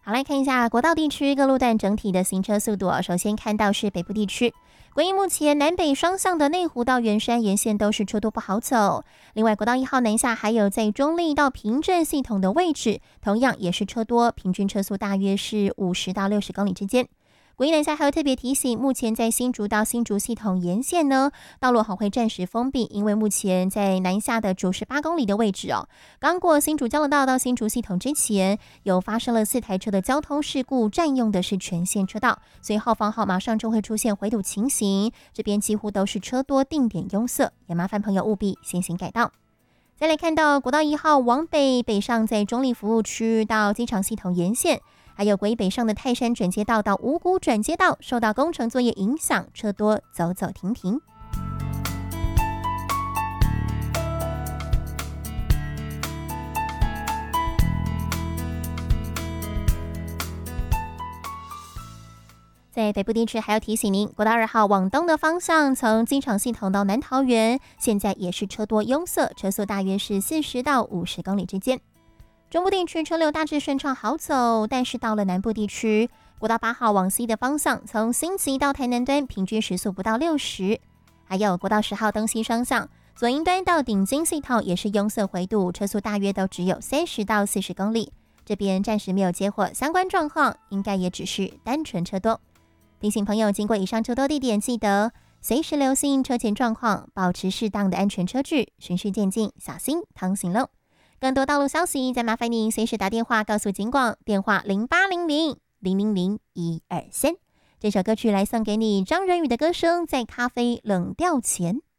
好，来看一下国道地区各路段整体的行车速度首先看到是北部地区，国一目前南北双向的内湖到圆山沿线都是车多不好走。另外国道1号南下还有在中立到平镇系统的位置，同样也是车多，平均车速大约是50到60公里之间。国一南下还有特别提醒，目前在新竹到新竹系统沿线呢，道路会暂时封闭，因为目前在南下的98公里的位置刚过新竹交流道到新竹系统之前，有发生了4台车的交通事故，占用的是全线车道，所以后方马上就会出现回堵情形，这边几乎都是车多，定点拥塞，也麻烦朋友务必先行改道。再来看到国道1号往北上，在中立服务区到机场系统沿线，还有国一北上的泰山转接道到五股转接道，受到工程作业影响，车多走走停停。在北部地区还要提醒您，国道2号往东的方向，从机场系统到南桃园，现在也是车多拥塞，车速大约是40到50公里之间。中部地区车流大致顺畅好走，但是到了南部地区，国道8号往西的方向，从新集到台南端平均时速不到60，还有国道10号东西双向，左营端到顶金系统也是拥塞回堵，车速大约都只有30到40公里。这边暂时没有接获相关状况，应该也只是单纯车多。提醒朋友，经过以上诸多地点，记得随时留心车前状况，保持适当的安全车距，循序渐进，小心通行喽。更多道路消息，再麻烦您随时打电话告诉警广，电话0800-000-123。这首歌曲来送给你，张仁宇的歌声，在咖啡冷掉前。